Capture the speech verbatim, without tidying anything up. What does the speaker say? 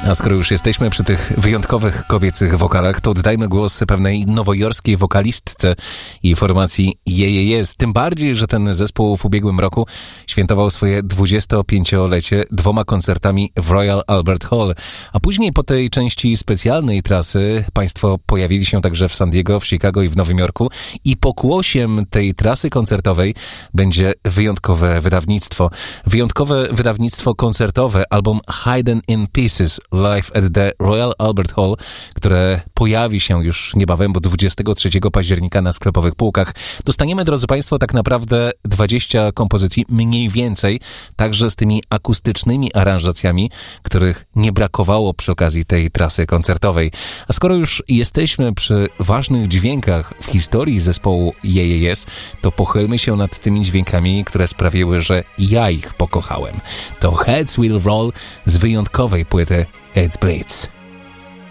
A skoro już jesteśmy przy tych wyjątkowych kobiecych wokalach, to oddajmy głos pewnej nowojorskiej wokalistce i formacji Yeah Yeah Yes. Tym bardziej, że ten zespół w ubiegłym roku świętował swoje dwudziestopięciolecie dwoma koncertami w Royal Albert Hall. A później po tej części specjalnej trasy państwo pojawili się także w San Diego, w Chicago i w Nowym Jorku. I pokłosiem tej trasy koncertowej będzie wyjątkowe wydawnictwo. Wyjątkowe wydawnictwo koncertowe, album Hidden in Pieces Live at the Royal Albert Hall, które pojawi się już niebawem, bo dwudziestego trzeciego października na sklepowych półkach. Dostaniemy, drodzy Państwo, tak naprawdę dwadzieścia kompozycji, mniej więcej, także z tymi akustycznymi aranżacjami, których nie brakowało przy okazji tej trasy koncertowej. A skoro już jesteśmy przy ważnych dźwiękach w historii zespołu Yeah Yeah Yes, to pochylmy się nad tymi dźwiękami, które sprawiły, że ja ich pokochałem. To Heads Will Roll z wyjątkowej płyty It's Blitz.